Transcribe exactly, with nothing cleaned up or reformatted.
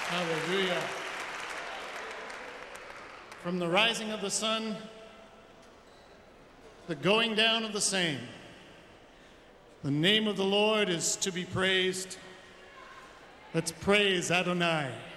Hallelujah. From the rising of the sun, the going down of the same, the name of the Lord is to be praised. Let's praise Adonai.